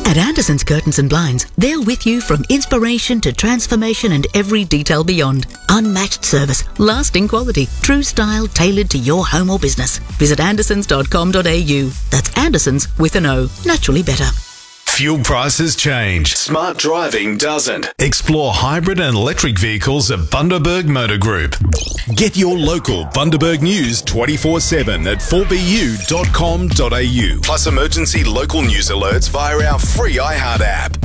At Anderson's Curtains and Blinds, they're with you from inspiration to transformation and every detail beyond. Unmatched service, lasting quality, true style tailored to your home or business. Visit andersons.com.au. That's Andersons with an O. Naturally better. Fuel prices change. Smart driving doesn't. Explore hybrid and electric vehicles at Bundaberg Motor Group. Get your local Bundaberg news 24/7 at 4bu.com.au. Plus emergency local news alerts via our free iHeart app.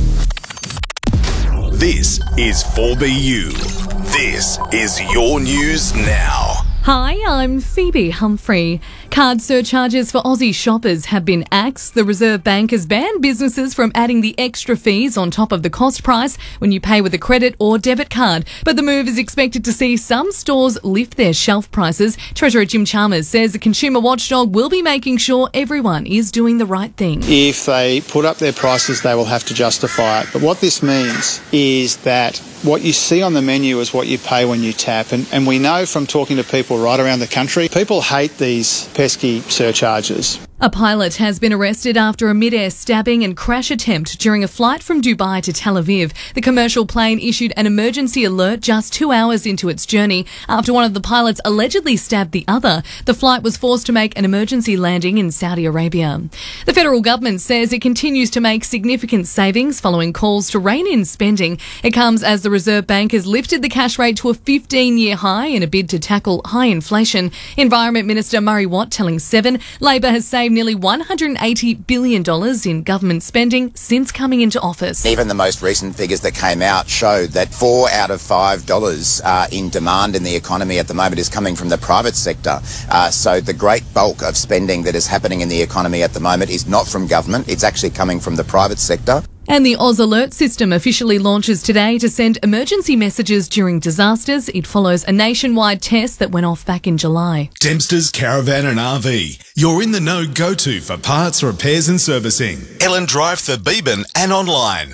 This is 4BU. This is your news now. Hi, I'm Phoebe Humphrey. Card surcharges for Aussie shoppers have been axed. The Reserve Bank has banned businesses from adding the extra fees on top of the cost price when you pay with a credit or debit card. But the move is expected to see some stores lift their shelf prices. Treasurer Jim Chalmers says the consumer watchdog will be making sure everyone is doing the right thing. If they put up their prices, they will have to justify it. But what this means is that what you see on the menu is what you pay when you tap. And we know from talking to people right around the country, people hate these pesky surcharges. A pilot has been arrested after a mid-air stabbing and crash attempt during a flight from Dubai to Tel Aviv. The commercial plane issued an emergency alert just 2 hours into its journey after one of the pilots allegedly stabbed the other. The flight was forced to make an emergency landing in Saudi Arabia. The federal government says it continues to make significant savings following calls to rein in spending. It comes as the Reserve Bank has lifted the cash rate to a 15-year high in a bid to tackle high inflation. Environment Minister Murray Watt telling Seven Labor has saved nearly $180 billion in government spending since coming into office. Even the most recent figures that came out showed that $4 out of $5 in demand in the economy at the moment is coming from the private sector. So the great bulk of spending that is happening in the economy at the moment is not from government, it's actually coming from the private sector. And the Oz Alert system officially launches today to send emergency messages during disasters. It follows a nationwide test that went off back in July. Dempster's Caravan and RV. You're in the know go-to for parts, repairs and servicing. Ellen Drive for Beeban and online.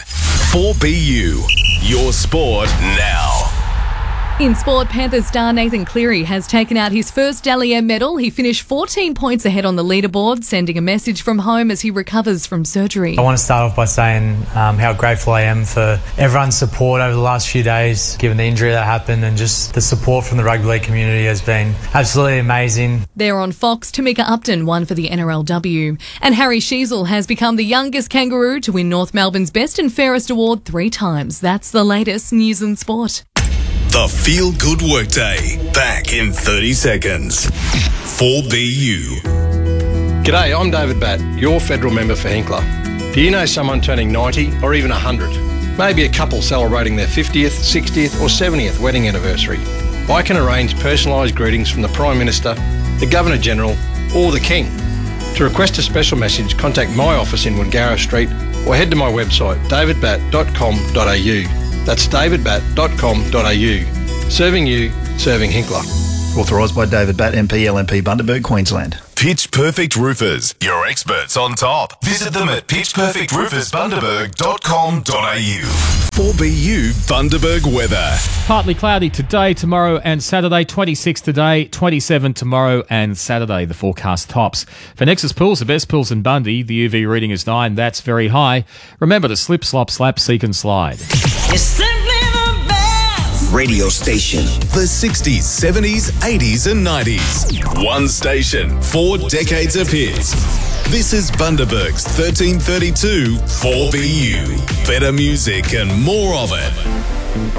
4BU. Your sport now. In sport, Panthers star Nathan Cleary has taken out his first Dally M medal. He finished 14 points ahead on the leaderboard, sending a message from home as he recovers from surgery. I want to start off by saying how grateful I am for everyone's support over the last few days, given the injury that happened, and just the support from the rugby league community has been absolutely amazing. There on Fox, Tamika Upton won for the NRLW. And Harry Sheezel has become the youngest kangaroo to win North Melbourne's Best and Fairest award 3 times. That's the latest news and sport. The Feel Good Workday. Back in 30 seconds. 4BU. G'day, I'm David Batt, your federal member for Hinkler. Do you know someone turning 90 or even 100? Maybe a couple celebrating their 50th, 60th or 70th wedding anniversary. I can arrange personalised greetings from the Prime Minister, the Governor-General or the King. To request a special message, contact my office in Wangara Street or head to my website davidbatt.com.au. That's davidbatt.com.au. Serving you, serving Hinkler. Authorised by David Batt, MP, LNP, Bundaberg, Queensland. Pitch Perfect Roofers, your experts on top. Visit them at pitchperfectroofersbundaberg.com.au. 4BU Bundaberg weather. Partly cloudy today, tomorrow and Saturday. 26 today, 27 tomorrow and Saturday, the forecast tops. For Nexus Pools, the best pools in Bundy, the UV reading is 9. That's very high. Remember to slip, slop, slap, seek and slide. It's simply the best radio station. The 60s, 70s, 80s and 90s. One station, 4 decades of hits. This is Bundaberg's 1332 4BU. Better music and more of it.